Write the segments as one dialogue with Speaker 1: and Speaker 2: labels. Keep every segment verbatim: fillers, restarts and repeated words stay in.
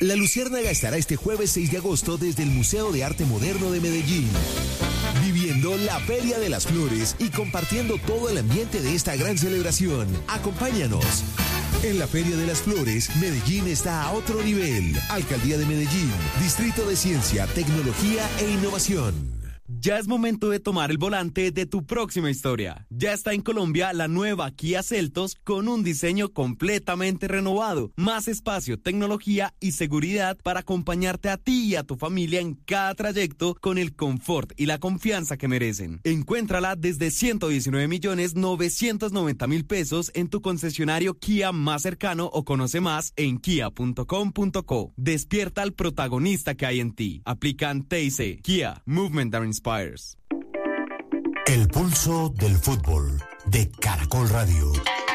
Speaker 1: La Luciérnaga estará este jueves seis de agosto desde el Museo de Arte Moderno de Medellín, viviendo la Feria de las Flores y compartiendo todo el ambiente de esta gran celebración. Acompáñanos. En la Feria de las Flores, Medellín está a otro nivel. Alcaldía de Medellín, Distrito de Ciencia, Tecnología e Innovación.
Speaker 2: Ya es momento de tomar el volante de tu próxima historia. Ya está en Colombia la nueva Kia Seltos con un diseño completamente renovado, más espacio, tecnología y seguridad para acompañarte a ti y a tu familia en cada trayecto con el confort y la confianza que merecen. Encuéntrala desde ciento diecinueve millones novecientos noventa mil pesos en tu concesionario Kia más cercano o conoce más en kia punto com punto co. Despierta al protagonista que hay en ti. Aplican T I C. Kia, Movement that Inspires.
Speaker 1: El pulso del fútbol de Caracol Radio.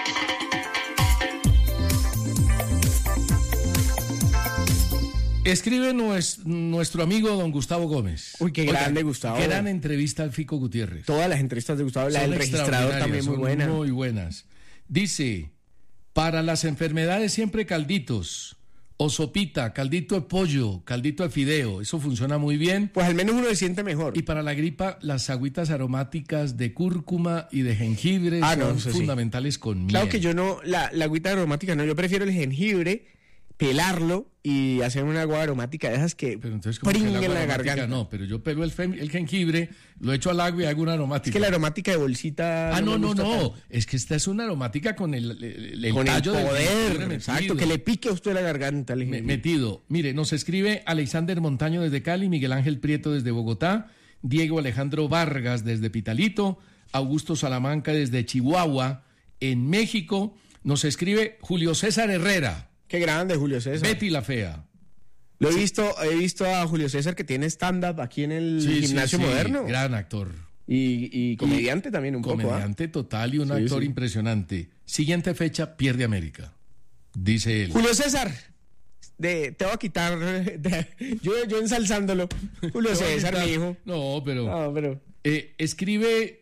Speaker 3: Escribe nues, nuestro amigo don Gustavo Gómez.
Speaker 4: Uy, qué
Speaker 3: Oiga,
Speaker 4: grande, Gustavo.
Speaker 3: Gran entrevista al Fico Gutiérrez.
Speaker 4: Todas las entrevistas de Gustavo, la
Speaker 3: Son
Speaker 4: del registrador también muy
Speaker 3: son
Speaker 4: buena.
Speaker 3: Muy buenas. Dice, para las enfermedades siempre calditos, o sopita, caldito de pollo, caldito de fideo, eso funciona muy bien.
Speaker 4: Pues al menos uno se siente mejor.
Speaker 3: Y para la gripa, las agüitas aromáticas de cúrcuma y de jengibre
Speaker 4: ah,
Speaker 3: son
Speaker 4: no,
Speaker 3: fundamentales
Speaker 4: sí.
Speaker 3: con miel.
Speaker 4: Claro que yo no, la, la agüita aromática no, yo prefiero el jengibre, pelarlo y hacer una agua aromática de esas que pringen en la garganta.
Speaker 3: No, pero yo pelo el, fem, el jengibre, lo echo al agua y hago una aromática.
Speaker 4: Es que la aromática de bolsita...
Speaker 3: Ah, no,
Speaker 4: no,
Speaker 3: no, no,
Speaker 4: tanto.
Speaker 3: Es que esta es una aromática con el, el, el
Speaker 4: con
Speaker 3: tallo
Speaker 4: el poder,
Speaker 3: del
Speaker 4: exacto, que le pique a usted la garganta.
Speaker 3: Me, metido. Mire, nos escribe Alexander Montaño desde Cali, Miguel Ángel Prieto desde Bogotá, Diego Alejandro Vargas desde Pitalito, Augusto Salamanca desde Chihuahua, en México. Nos escribe Julio César Herrera.
Speaker 4: Qué grande, Julio César.
Speaker 3: Betty la Fea.
Speaker 4: Lo he sí. visto, he visto a Julio César que tiene stand-up aquí en el
Speaker 3: sí,
Speaker 4: Gimnasio
Speaker 3: sí, sí.
Speaker 4: Moderno.
Speaker 3: Gran actor.
Speaker 4: Y, y comediante y también un
Speaker 3: comediante
Speaker 4: poco.
Speaker 3: Comediante ¿eh? total y un sí, actor sí. impresionante. Siguiente fecha, pierde América. Dice él.
Speaker 4: Julio César, de, te voy a quitar, de, yo, yo ensalzándolo. Julio César, mi hijo.
Speaker 3: No, pero...
Speaker 4: No, pero...
Speaker 3: Eh, escribe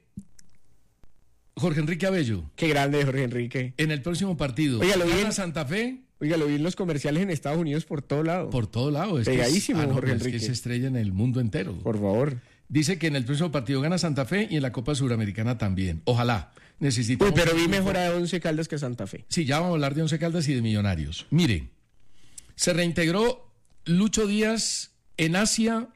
Speaker 3: Jorge Enrique Abello.
Speaker 4: Qué grande Jorge Enrique.
Speaker 3: En el próximo partido.
Speaker 4: Oiga, lo vi en
Speaker 3: Santa Fe.
Speaker 4: Oiga, lo vi en los comerciales en Estados Unidos por todo lado.
Speaker 3: Por todo lado. Es
Speaker 4: Pegadísimo,
Speaker 3: que es, ah, no,
Speaker 4: Jorge
Speaker 3: es
Speaker 4: Enrique.
Speaker 3: que es estrella en el mundo entero.
Speaker 4: Por favor.
Speaker 3: Dice que en el próximo partido gana Santa Fe y en la Copa Suramericana también. Ojalá. Necesitamos...
Speaker 4: Uy, pero vi mejor a Once Caldas que a Santa Fe.
Speaker 3: Sí, ya vamos a hablar de Once Caldas y de Millonarios. Mire, se reintegró Lucho Díaz en Asia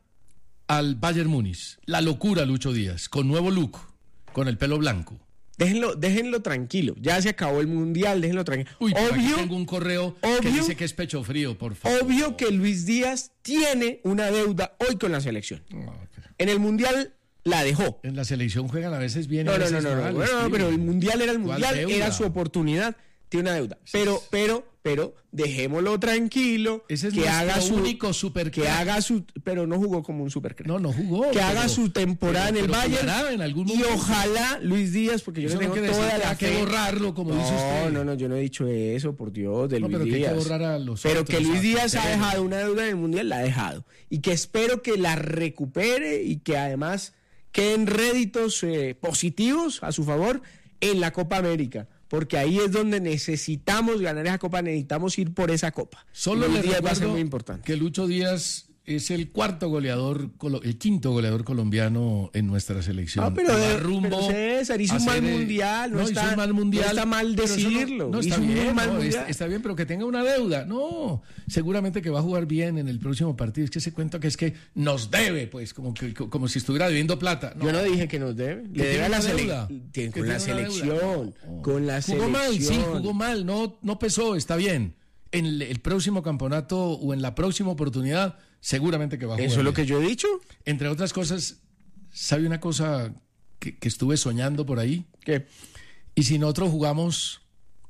Speaker 3: al Bayern Múnich. La locura, Lucho Díaz, con nuevo look, con el pelo blanco.
Speaker 4: Déjenlo, déjenlo tranquilo. Ya se acabó el mundial, déjenlo tranquilo.
Speaker 3: Uy,
Speaker 4: obvio,
Speaker 3: aquí tengo un correo
Speaker 4: obvio,
Speaker 3: que dice que es pecho frío, por favor.
Speaker 4: Obvio que Luis Díaz tiene una deuda hoy con la selección. Oh, okay. En el mundial la dejó.
Speaker 3: En la selección juegan a veces bien.
Speaker 4: No,
Speaker 3: a
Speaker 4: no,
Speaker 3: veces
Speaker 4: no, no,
Speaker 3: mal,
Speaker 4: no, no, no, pero el mundial era el mundial, era su oportunidad. Tiene una deuda. Pero, pero, pero, dejémoslo tranquilo.
Speaker 3: Ese es
Speaker 4: que haga su
Speaker 3: único super
Speaker 4: que haga su, pero no jugó como un super crack.
Speaker 3: No, no jugó.
Speaker 4: Que
Speaker 3: pero,
Speaker 4: haga su temporada
Speaker 3: pero,
Speaker 4: en el Bayern.
Speaker 3: En algún
Speaker 4: y ojalá Luis Díaz, porque yo
Speaker 3: eso
Speaker 4: le tengo
Speaker 3: no
Speaker 4: toda la
Speaker 3: fe. Hay que borrarlo, como
Speaker 4: no,
Speaker 3: dice usted.
Speaker 4: No, no, no, yo no he dicho eso, por Dios, de
Speaker 3: no,
Speaker 4: Luis
Speaker 3: pero
Speaker 4: Díaz.
Speaker 3: Que hay que borrar a los
Speaker 4: pero
Speaker 3: otros,
Speaker 4: que Luis Díaz ha
Speaker 3: terreno.
Speaker 4: dejado una deuda en el mundial, la ha dejado. Y que espero que la recupere y que además queden réditos eh, positivos a su favor en la Copa América. Porque ahí es donde necesitamos ganar esa copa, necesitamos ir por esa copa.
Speaker 3: Solo le
Speaker 4: Díaz va a ser
Speaker 3: recuerdo
Speaker 4: muy importante.
Speaker 3: Que Lucho Díaz es el cuarto goleador, el quinto goleador colombiano en nuestra selección.
Speaker 4: No, pero, de,
Speaker 3: rumbo
Speaker 4: pero César hizo un mal mundial, no,
Speaker 3: no
Speaker 4: está,
Speaker 3: hizo un mal mundial,
Speaker 4: no está mal decidirlo.
Speaker 3: No, no está
Speaker 4: hizo
Speaker 3: bien,
Speaker 4: un mal
Speaker 3: no,
Speaker 4: mundial.
Speaker 3: Está, está bien, pero que tenga una deuda. No, seguramente que va a jugar bien en el próximo partido. Es que ese cuento que es que nos debe, pues, como que como si estuviera debiendo plata. No.
Speaker 4: Yo no dije que nos debe. Le debe a la selección. Con la selección. Con la selección.
Speaker 3: Jugó mal, sí, jugó mal. No, no pesó, está bien. En el, el próximo campeonato o en la próxima oportunidad, seguramente que va a jugar.
Speaker 4: Eso es lo que yo he dicho.
Speaker 3: Entre otras cosas, ¿sabe una cosa que, que estuve soñando por ahí?
Speaker 4: ¿Qué?
Speaker 3: Y si nosotros jugamos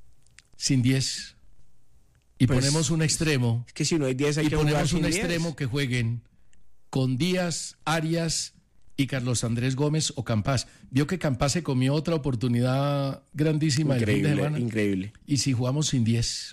Speaker 3: sin diez y pues, ponemos un extremo.
Speaker 4: Es que si no hay diez hay
Speaker 3: y
Speaker 4: que
Speaker 3: ponemos
Speaker 4: jugar sin
Speaker 3: un
Speaker 4: diez.
Speaker 3: extremo que jueguen con Díaz, Arias y Carlos Andrés Gómez o Campás. Vio que Campás se comió otra oportunidad grandísima
Speaker 4: increíble,
Speaker 3: el fin de semana.
Speaker 4: Increíble.
Speaker 3: Y si jugamos sin diez.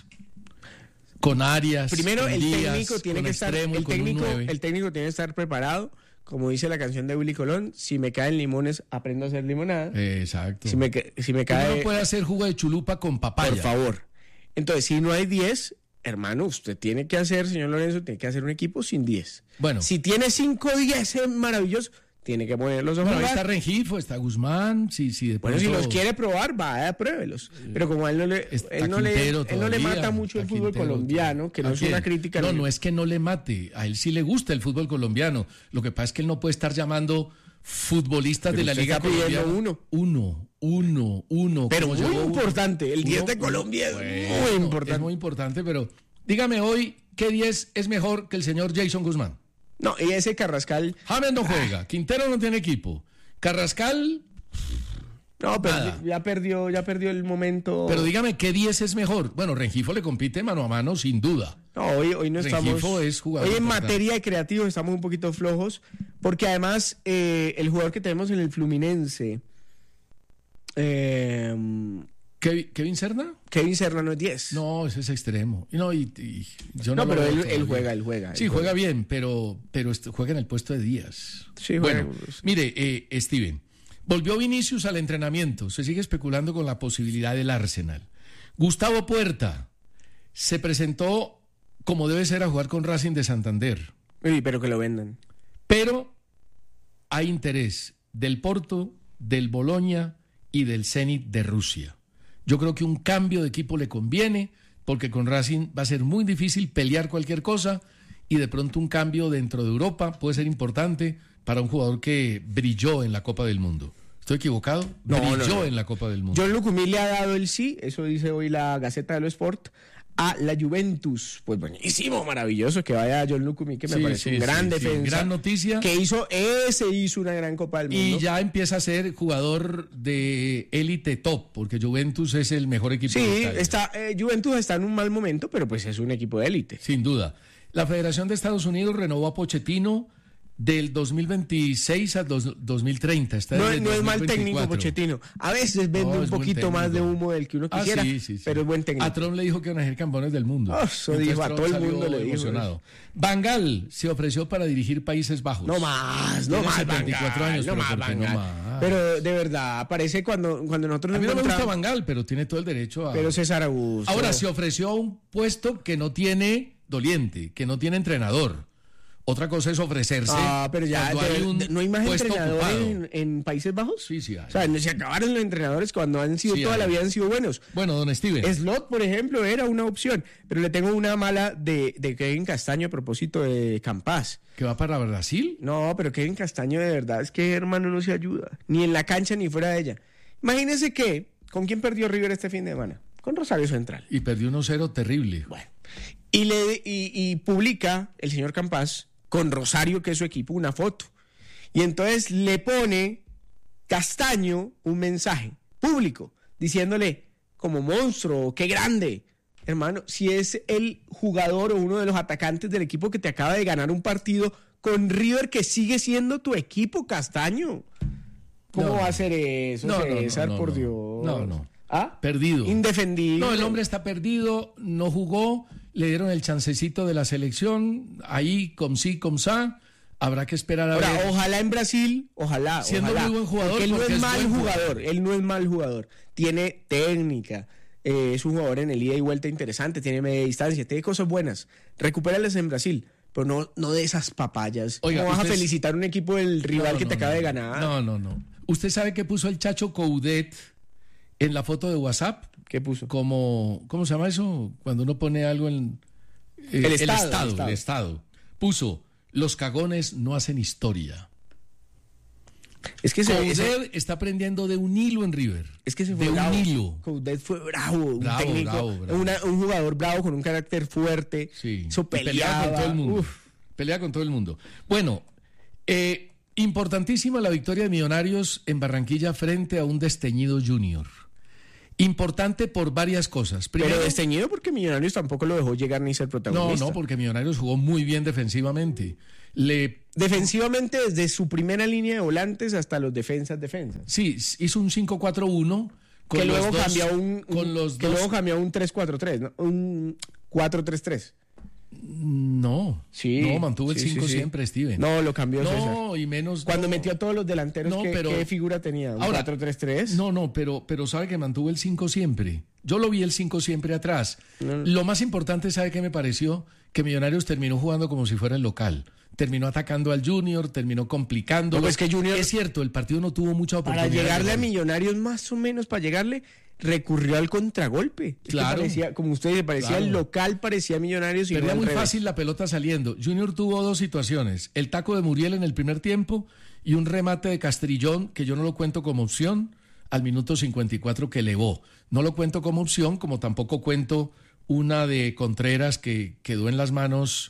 Speaker 3: Con Arias.
Speaker 4: Primero
Speaker 3: con
Speaker 4: el
Speaker 3: Díaz,
Speaker 4: técnico tiene que estar
Speaker 3: extremo,
Speaker 4: el técnico,
Speaker 3: un
Speaker 4: el técnico tiene que estar preparado, como dice la canción de Willy Colón, si me caen limones aprendo a hacer limonada.
Speaker 3: Exacto.
Speaker 4: Si me si me cae
Speaker 3: Uno no puede hacer jugo de chulupa con papaya.
Speaker 4: Por favor. Entonces, si no hay diez, hermano, usted tiene que hacer, señor Lorenzo, tiene que hacer un equipo sin diez.
Speaker 3: Bueno.
Speaker 4: Si tiene cinco diez, es maravilloso. Tiene que ponerlos a
Speaker 3: Bueno,
Speaker 4: jugar.
Speaker 3: ahí está Rengifo, está Guzmán, si, si de
Speaker 4: Bueno, si
Speaker 3: pronto-
Speaker 4: los quiere probar, vaya, pruébelos. Pero como a él no le,
Speaker 3: Está
Speaker 4: él no le,
Speaker 3: Quintero
Speaker 4: él no le
Speaker 3: todavía,
Speaker 4: mata mucho el
Speaker 3: está
Speaker 4: fútbol
Speaker 3: Quintero
Speaker 4: colombiano, que no
Speaker 3: ¿A
Speaker 4: es
Speaker 3: quién?
Speaker 4: una crítica.
Speaker 3: No,
Speaker 4: ni-
Speaker 3: no es que no le mate, a él sí le gusta el fútbol colombiano. Lo que pasa es que él no puede estar llamando futbolistas
Speaker 4: Pero
Speaker 3: de la
Speaker 4: usted
Speaker 3: Liga
Speaker 4: está pidiendo
Speaker 3: Colombiana.
Speaker 4: uno.
Speaker 3: Uno, uno, uno.
Speaker 4: Pero
Speaker 3: como
Speaker 4: muy
Speaker 3: llegó uno.
Speaker 4: importante, el diez
Speaker 3: Uno,
Speaker 4: de Colombia es
Speaker 3: bueno,
Speaker 4: muy importante.
Speaker 3: Es muy importante, pero dígame hoy, ¿qué diez es mejor que el señor Jason Guzmán?
Speaker 4: No, y ese Carrascal,
Speaker 3: James no juega, Quintero no tiene equipo, Carrascal,
Speaker 4: no, pero
Speaker 3: Nada.
Speaker 4: ya perdió, ya perdió el momento.
Speaker 3: pero dígame, ¿qué diez es mejor? Bueno, Rengifo le compite mano a mano, sin duda.
Speaker 4: No, hoy, hoy no estamos.
Speaker 3: Rengifo es jugador
Speaker 4: Hoy en
Speaker 3: importante.
Speaker 4: materia de creativos estamos un poquito flojos, porque además eh, el jugador que tenemos en el Fluminense, eh,
Speaker 3: ¿Kevin, Kevin Serna?
Speaker 4: Kevin Serrano es diez.
Speaker 3: No, ese es extremo. Y No, y, y yo no,
Speaker 4: No,
Speaker 3: lo
Speaker 4: pero
Speaker 3: veo
Speaker 4: él,
Speaker 3: todavía.
Speaker 4: él juega, él juega.
Speaker 3: Sí,
Speaker 4: él
Speaker 3: juega bien, pero, pero est- juega en el puesto de Díaz.
Speaker 4: Sí, juega.
Speaker 3: Bueno, mire, eh, Steven, volvió Vinicius al entrenamiento. Se sigue especulando con la posibilidad del Arsenal. Gustavo Puerta se presentó como debe ser a jugar con Racing de Santander.
Speaker 4: Uy, pero que lo vendan.
Speaker 3: Pero hay interés del Porto, del Boloña y del Zenit de Rusia. Yo creo que un cambio de equipo le conviene, porque con Racing va a ser muy difícil pelear cualquier cosa y de pronto un cambio dentro de Europa puede ser importante para un jugador que brilló en la Copa del Mundo. ¿Estoy equivocado?
Speaker 4: No,
Speaker 3: brilló
Speaker 4: no, no.
Speaker 3: en la Copa del Mundo.
Speaker 4: John Lucumí le ha dado el sí, eso dice hoy la Gaceta de lo Sport, a la Juventus. Pues buenísimo, maravilloso que vaya John Lucumí, que me
Speaker 3: Sí,
Speaker 4: parece
Speaker 3: sí,
Speaker 4: un gran
Speaker 3: sí, sí,
Speaker 4: defensa.
Speaker 3: gran noticia.
Speaker 4: Que hizo, ese hizo una gran Copa del Mundo.
Speaker 3: Y ya empieza a ser jugador de élite top, porque Juventus es el mejor equipo de
Speaker 4: Sí,
Speaker 3: Italia.
Speaker 4: está, eh, Juventus está en un mal momento, pero pues es un equipo de élite.
Speaker 3: Sin duda. La Federación de Estados Unidos renovó a Pochettino del dos mil veintiséis al dos- 2030. Está
Speaker 4: No,
Speaker 3: desde
Speaker 4: no es mal
Speaker 3: 2024.
Speaker 4: técnico Pochettino. A veces vende
Speaker 3: No,
Speaker 4: un
Speaker 3: es buen
Speaker 4: poquito más de
Speaker 3: técnico.
Speaker 4: humo del que uno
Speaker 3: Ah,
Speaker 4: quisiera,
Speaker 3: sí, sí, sí.
Speaker 4: pero es buen técnico.
Speaker 3: A Trump le dijo que iban a ser campeones del mundo.
Speaker 4: Ah, eso
Speaker 3: Entonces
Speaker 4: dijo, a
Speaker 3: Trump
Speaker 4: todo el
Speaker 3: salió
Speaker 4: mundo le dijo
Speaker 3: emocionado. Van Gaal se ofreció para dirigir Países Bajos.
Speaker 4: No más, no
Speaker 3: Tiene
Speaker 4: más,
Speaker 3: setenta y cuatro
Speaker 4: Van Gaal,
Speaker 3: años,
Speaker 4: no
Speaker 3: pero
Speaker 4: más,
Speaker 3: ¿por qué
Speaker 4: Van
Speaker 3: no
Speaker 4: Gaal?
Speaker 3: más?
Speaker 4: Pero de verdad, parece cuando, cuando nosotros
Speaker 3: A mí no me gusta
Speaker 4: encontramos-
Speaker 3: Van Gaal, pero tiene todo el derecho a...
Speaker 4: Pero César Augusto.
Speaker 3: Ahora, se ofreció a un puesto que no tiene doliente, que no tiene entrenador. Otra cosa es ofrecerse
Speaker 4: Ah, pero ya
Speaker 3: cuando
Speaker 4: de-
Speaker 3: hay un
Speaker 4: de- no hay más
Speaker 3: puesto
Speaker 4: entrenadores
Speaker 3: ocupado.
Speaker 4: en, en Países Bajos.
Speaker 3: Sí, sí hay.
Speaker 4: O sea, no se acabaron los entrenadores cuando han sido
Speaker 3: Sí
Speaker 4: toda
Speaker 3: hay.
Speaker 4: la vida han sido buenos.
Speaker 3: Bueno, don Steven.
Speaker 4: Slot, por ejemplo, era una opción, pero le tengo una mala de, de Kevin Castaño a propósito de Campas.
Speaker 3: ¿Que va para Brasil?
Speaker 4: No, pero Kevin Castaño de verdad es que hermano no se ayuda, ni en la cancha ni fuera de ella. Imagínense que, ¿con quién perdió River este fin de semana? Con Rosario Central.
Speaker 3: Y perdió uno cero terrible.
Speaker 4: Bueno, y, le, y, y publica el señor Campas con Rosario, que es su equipo, una foto. Y entonces le pone Castaño un mensaje público diciéndole, como monstruo, qué grande. Hermano, si es el jugador o uno de los atacantes del equipo que te acaba de ganar un partido con River, que sigue siendo tu equipo, Castaño. ¿Cómo
Speaker 3: No,
Speaker 4: va
Speaker 3: no.
Speaker 4: a ser eso,
Speaker 3: No, no, no,
Speaker 4: César,
Speaker 3: no,
Speaker 4: por
Speaker 3: no.
Speaker 4: Dios?
Speaker 3: No, no.
Speaker 4: ¿Ah?
Speaker 3: Perdido.
Speaker 4: Indefendible.
Speaker 3: No, el hombre está perdido, no jugó, le dieron el chancecito de la selección, ahí, com sí, com sa, habrá que esperar a
Speaker 4: Ahora,
Speaker 3: ver.
Speaker 4: ojalá en Brasil, ojalá.
Speaker 3: Siendo
Speaker 4: ojalá,
Speaker 3: muy buen jugador,
Speaker 4: porque él no
Speaker 3: porque
Speaker 4: es
Speaker 3: es
Speaker 4: mal
Speaker 3: buen
Speaker 4: jugador,
Speaker 3: jugador.
Speaker 4: él no es mal jugador. Tiene técnica, eh, es un jugador en el ida y vuelta interesante, tiene media distancia, tiene cosas buenas. Recupéralas en Brasil, pero no, no de esas papayas.
Speaker 3: Oiga,
Speaker 4: ¿Cómo vas a
Speaker 3: usted es-
Speaker 4: felicitar a un equipo del rival
Speaker 3: No,
Speaker 4: que
Speaker 3: no,
Speaker 4: te acaba
Speaker 3: no.
Speaker 4: de ganar?
Speaker 3: No, no, no. ¿Usted sabe qué puso el Chacho Coudet en la foto de WhatsApp?
Speaker 4: ¿Qué puso?
Speaker 3: Como, ¿cómo se llama eso? Cuando uno pone algo en... eh,
Speaker 4: El estado,
Speaker 3: el estado,
Speaker 4: el estado.
Speaker 3: el estado. Puso, los cagones no hacen historia.
Speaker 4: Es que se,
Speaker 3: Coudet
Speaker 4: ese-
Speaker 3: está aprendiendo de un hilo en River.
Speaker 4: es que se fue
Speaker 3: de
Speaker 4: bravo.
Speaker 3: un hilo.
Speaker 4: Coudet fue bravo, un
Speaker 3: Bravo,
Speaker 4: técnico,
Speaker 3: bravo, bravo.
Speaker 4: una- un jugador bravo con un carácter fuerte.
Speaker 3: Sí.
Speaker 4: Eso
Speaker 3: Y pelea
Speaker 4: peleaba.
Speaker 3: con todo el mundo.
Speaker 4: Uf.
Speaker 3: Pelea con todo el mundo. Bueno, eh, importantísima la victoria de Millonarios en Barranquilla frente a un desteñido Junior. Importante por varias cosas. Primero,
Speaker 4: Pero desteñido porque Millonarios tampoco lo dejó llegar ni ser
Speaker 3: no,
Speaker 4: protagonista.
Speaker 3: no, porque Millonarios jugó muy bien defensivamente. Le
Speaker 4: Defensivamente, desde su primera línea de volantes hasta los defensas defensas.
Speaker 3: sí, hizo un cinco cuatro uno con
Speaker 4: Que
Speaker 3: los
Speaker 4: luego
Speaker 3: dos,
Speaker 4: cambió a un,
Speaker 3: con
Speaker 4: un-
Speaker 3: los
Speaker 4: que
Speaker 3: dos.
Speaker 4: luego cambió a un tres cuatro tres, ¿no? Un cuatro tres tres.
Speaker 3: No,
Speaker 4: Sí.
Speaker 3: No, mantuvo el
Speaker 4: sí,
Speaker 3: cinco
Speaker 4: sí, sí.
Speaker 3: siempre, Steven.
Speaker 4: No, lo cambió
Speaker 3: No,
Speaker 4: César.
Speaker 3: y menos...
Speaker 4: Cuando
Speaker 3: no.
Speaker 4: metió a todos los delanteros,
Speaker 3: No,
Speaker 4: ¿qué,
Speaker 3: pero-
Speaker 4: qué figura tenía? ¿Un
Speaker 3: Ahora,
Speaker 4: cuatro tres tres?
Speaker 3: No, no, pero, pero sabe que mantuvo el cinco siempre. Yo lo vi el cinco siempre atrás.
Speaker 4: No.
Speaker 3: Lo más importante, ¿sabe qué me pareció? Que Millonarios terminó jugando como si fuera el local. Terminó atacando al Junior, terminó complicando.
Speaker 4: No, pues que Junior-
Speaker 3: Es cierto, el partido no tuvo mucha
Speaker 4: Para
Speaker 3: oportunidad.
Speaker 4: llegarle
Speaker 3: de
Speaker 4: a
Speaker 3: gol.
Speaker 4: Millonarios, más o menos, para llegarle, recurrió al contragolpe. Es que
Speaker 3: Claro.
Speaker 4: parecía, como usted dice, parecía
Speaker 3: Claro.
Speaker 4: el local, parecía Millonarios y no
Speaker 3: Perdía
Speaker 4: al
Speaker 3: muy
Speaker 4: revés.
Speaker 3: fácil la pelota saliendo. Junior tuvo dos situaciones. El taco de Muriel en el primer tiempo y un remate de Castrillón, que yo no lo cuento como opción, al minuto cincuenta y cuatro que elevó. No lo cuento como opción, como tampoco cuento una de Contreras que quedó en las manos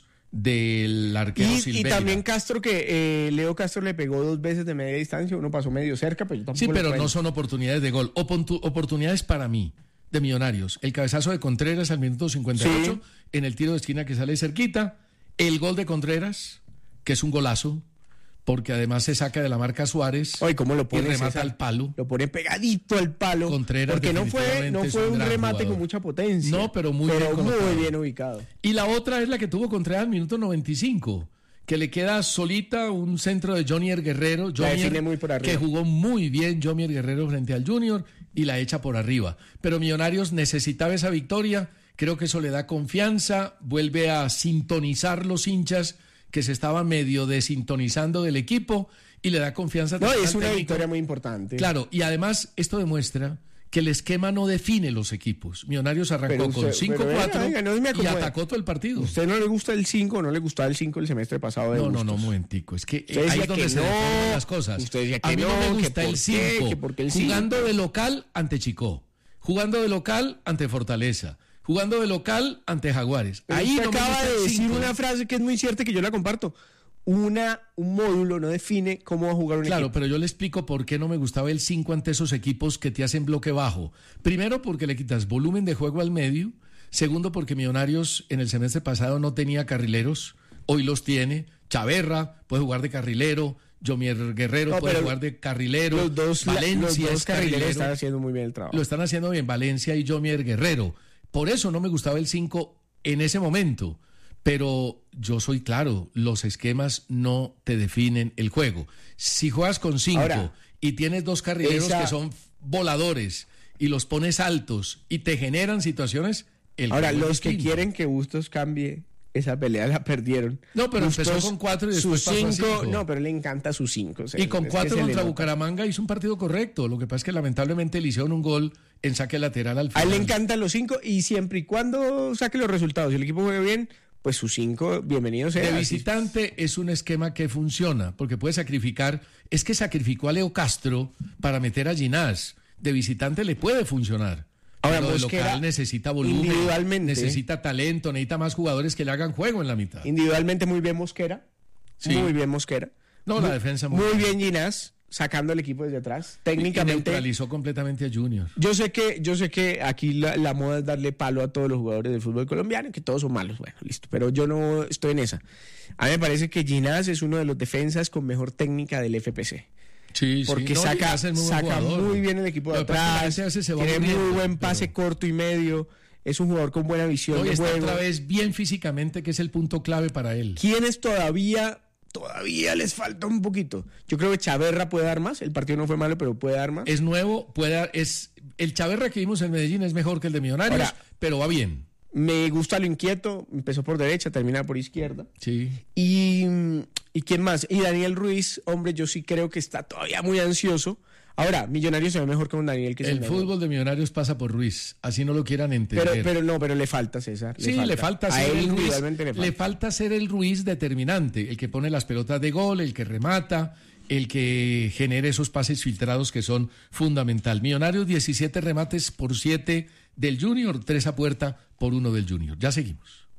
Speaker 3: del arquero
Speaker 4: Y, y
Speaker 3: Silveira.
Speaker 4: también Castro, que eh, Leo Castro le pegó dos veces de media distancia, uno pasó medio cerca, pero yo tampoco
Speaker 3: Sí,
Speaker 4: lo
Speaker 3: pero
Speaker 4: cuento.
Speaker 3: no son oportunidades de gol. Oportu- oportunidades para mí, de Millonarios. El cabezazo de Contreras al minuto cincuenta y ocho,
Speaker 4: Sí.
Speaker 3: en el tiro de esquina que sale cerquita. El gol de Contreras, que es un golazo, porque además se saca de la marca Suárez
Speaker 4: Oye, ¿cómo lo pone
Speaker 3: y remata
Speaker 4: César?
Speaker 3: al palo.
Speaker 4: Lo pone pegadito al palo.
Speaker 3: Contreras
Speaker 4: porque no fue,
Speaker 3: definitivamente
Speaker 4: no
Speaker 3: es
Speaker 4: fue
Speaker 3: un
Speaker 4: un
Speaker 3: gran
Speaker 4: remate
Speaker 3: jugador.
Speaker 4: con mucha potencia.
Speaker 3: No, pero muy
Speaker 4: pero
Speaker 3: bien
Speaker 4: muy
Speaker 3: colocado.
Speaker 4: bien ubicado.
Speaker 3: Y la otra es la que tuvo Contreras al minuto noventa y cinco, que le queda solita un centro de Jonier Guerrero,
Speaker 4: La define
Speaker 3: Jonier,
Speaker 4: muy por arriba.
Speaker 3: que jugó muy bien Jonier Guerrero frente al Junior y la echa por arriba. Pero Millonarios necesitaba esa victoria, creo que eso le da confianza, vuelve a sintonizar los hinchas que se estaban medio desintonizando del equipo y le da confianza.
Speaker 4: No,
Speaker 3: también
Speaker 4: es
Speaker 3: al
Speaker 4: una
Speaker 3: técnico.
Speaker 4: victoria muy importante.
Speaker 3: Claro, y además esto demuestra que el esquema no define los equipos. Millonarios arrancó
Speaker 4: Pero usted-
Speaker 3: con cinco cuatro
Speaker 4: pero venga, no me
Speaker 3: y
Speaker 4: acomode.
Speaker 3: atacó todo el partido.
Speaker 4: ¿Usted no le gusta el cinco o no le gustaba el cinco el semestre pasado de
Speaker 3: No, no,
Speaker 4: Bustos?
Speaker 3: no, un momentico. Es que
Speaker 4: Usted
Speaker 3: ahí
Speaker 4: decía
Speaker 3: es donde
Speaker 4: que
Speaker 3: se
Speaker 4: no,
Speaker 3: deforman las cosas.
Speaker 4: usted decía
Speaker 3: A
Speaker 4: que
Speaker 3: mí no,
Speaker 4: no,
Speaker 3: me
Speaker 4: que
Speaker 3: gusta
Speaker 4: por
Speaker 3: el
Speaker 4: qué,
Speaker 3: cinco.
Speaker 4: que porque el
Speaker 3: Jugando
Speaker 4: cinco.
Speaker 3: de local ante Chicó. Jugando de local ante Fortaleza. Jugando de local ante Jaguares.
Speaker 4: Pero
Speaker 3: Ahí
Speaker 4: usted
Speaker 3: no me
Speaker 4: acaba
Speaker 3: gusta
Speaker 4: de
Speaker 3: el
Speaker 4: decir
Speaker 3: cinco.
Speaker 4: una frase que es muy cierta que yo la comparto. Una, un módulo no define cómo va a jugar un
Speaker 3: Claro,
Speaker 4: equipo.
Speaker 3: pero yo le explico por qué no me gustaba el cinco ante esos equipos que te hacen bloque bajo. Primero, porque le quitas volumen de juego al medio. Segundo, porque Millonarios en el semestre pasado no tenía carrileros. Hoy los tiene. Chaverra puede jugar de carrilero. Jomier Guerrero
Speaker 4: No,
Speaker 3: puede
Speaker 4: pero
Speaker 3: jugar de carrilero.
Speaker 4: Los dos, la-
Speaker 3: Valencia
Speaker 4: los dos
Speaker 3: es
Speaker 4: carrileros
Speaker 3: carrilero.
Speaker 4: están haciendo muy bien el trabajo.
Speaker 3: Lo están haciendo bien Valencia y Jomier Guerrero. Por eso no me gustaba el cinco en ese momento. Pero yo soy claro, los esquemas no te definen el juego. Si juegas con cinco
Speaker 4: Ahora,
Speaker 3: y tienes dos carrileros
Speaker 4: esa-
Speaker 3: que son voladores y los pones altos y te generan situaciones, el
Speaker 4: Ahora,
Speaker 3: juego es
Speaker 4: los que
Speaker 3: distinto.
Speaker 4: quieren que Bustos cambie esa pelea la perdieron.
Speaker 3: No, pero empezó
Speaker 4: Bustos,
Speaker 3: con cuatro y
Speaker 4: sus
Speaker 3: después pasó a
Speaker 4: cinco,
Speaker 3: cinco.
Speaker 4: No, pero le encanta sus cinco. o sea,
Speaker 3: Y con
Speaker 4: es que
Speaker 3: cuatro
Speaker 4: se le
Speaker 3: contra
Speaker 4: nota.
Speaker 3: Bucaramanga hizo un partido correcto. Lo que pasa es que lamentablemente le hicieron un gol en saque lateral al
Speaker 4: A
Speaker 3: final.
Speaker 4: él le encantan los cinco y siempre y cuando saque los resultados, si el equipo juega bien, pues sus cinco, bienvenidos sea.
Speaker 3: De visitante es un esquema que funciona, porque puede sacrificar, es que sacrificó a Leo Castro para meter a Ginás. De visitante le puede funcionar.
Speaker 4: Ahora,
Speaker 3: Pero de
Speaker 4: Mosquera,
Speaker 3: local necesita volumen,
Speaker 4: individualmente,
Speaker 3: necesita talento, necesita más jugadores que le hagan juego en la mitad.
Speaker 4: Individualmente muy bien Mosquera.
Speaker 3: Sí.
Speaker 4: Muy bien Mosquera.
Speaker 3: No, la defensa muy
Speaker 4: Muy
Speaker 3: bien.
Speaker 4: bien Ginás, sacando el equipo desde atrás.
Speaker 3: Y
Speaker 4: Técnicamente.
Speaker 3: neutralizó completamente a Junior.
Speaker 4: Yo sé que, yo sé que aquí la, la moda es darle palo a todos los jugadores del fútbol colombiano, que todos son malos. Bueno, listo. Pero yo no estoy en esa. A mí me parece que Ginás es uno de los defensas con mejor técnica del F P C.
Speaker 3: Sí,
Speaker 4: Porque
Speaker 3: sí. No,
Speaker 4: saca,
Speaker 3: Ginás es muy buen
Speaker 4: saca
Speaker 3: jugador.
Speaker 4: muy bien el equipo de
Speaker 3: Lo que pasa es que la
Speaker 4: atrás.
Speaker 3: gente a veces se va
Speaker 4: Tiene muy
Speaker 3: aburriendo,
Speaker 4: buen pase
Speaker 3: pero-
Speaker 4: corto y medio. Es un jugador con buena visión
Speaker 3: No, y
Speaker 4: de
Speaker 3: está
Speaker 4: juego.
Speaker 3: otra vez bien físicamente, que es el punto clave para él.
Speaker 4: ¿Quiénes todavía, todavía les falta un poquito? Yo creo que Chaverra puede dar más. El partido no fue malo, pero puede dar más.
Speaker 3: Es nuevo, puede dar- es el Chaverra que vimos en Medellín es mejor que el de Millonarios,
Speaker 4: Ahora,
Speaker 3: pero va bien.
Speaker 4: Me gusta lo inquieto. Empezó por derecha, termina por izquierda.
Speaker 3: Sí.
Speaker 4: Y, ¿y quién más? Y Daniel Ruiz, hombre, yo sí creo que está todavía muy ansioso. Ahora, Millonarios se ve mejor con Daniel que
Speaker 3: El
Speaker 4: sin
Speaker 3: fútbol de Millonarios pasa por Ruiz, así no lo quieran entender.
Speaker 4: Pero, pero no, pero le falta, César.
Speaker 3: sí, le falta
Speaker 4: A
Speaker 3: ser
Speaker 4: él
Speaker 3: el Ruiz,
Speaker 4: individualmente le falta.
Speaker 3: le falta ser el Ruiz determinante, el que pone las pelotas de gol, el que remata, el que genera esos pases filtrados que son fundamental. Millonarios diecisiete remates por siete del Junior, tres a puerta por uno del Junior. Ya seguimos.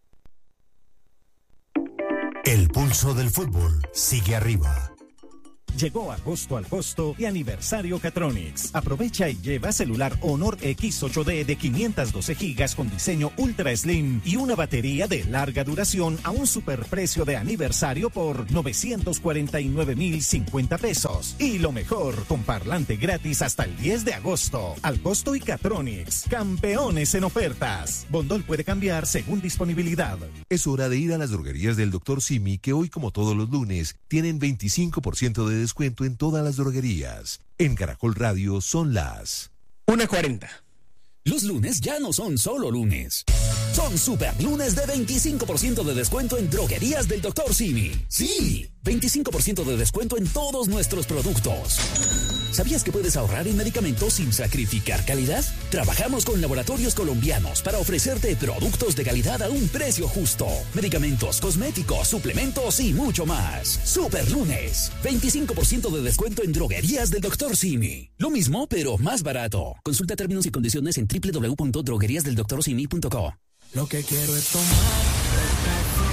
Speaker 1: El pulso del fútbol sigue arriba.
Speaker 5: Llegó agosto al costo y aniversario Catronics. Aprovecha y lleva celular Honor X ocho D de quinientos doce gigas con diseño Ultra Slim y una batería de larga duración a un superprecio de aniversario por novecientos cuarenta y nueve mil cincuenta pesos. Y lo mejor, con parlante gratis hasta el diez de agosto. Al costo y Catronics, campeones en ofertas. Bondol puede cambiar según disponibilidad.
Speaker 1: Es hora de ir a las droguerías del doctor Simi, que hoy, como todos los lunes, tienen veinticinco por ciento de descuento en todas las droguerías. En Caracol Radio son las
Speaker 4: una cuarenta.
Speaker 6: Los lunes ya no son solo lunes. Son super lunes de veinticinco por ciento de descuento en droguerías del doctor Simi. Sí, veinticinco por ciento de descuento en todos nuestros productos. ¿Sabías que puedes ahorrar en medicamentos sin sacrificar calidad? Trabajamos con laboratorios colombianos para ofrecerte productos de calidad a un precio justo. Medicamentos, cosméticos, suplementos y mucho más. Super lunes, veinticinco por ciento de descuento en droguerías del doctor Simi. Lo mismo, pero más barato. Consulta términos y condiciones en doble u doble u doble u punto droguerías del doctor simi punto co.
Speaker 7: Lo que quiero es tomar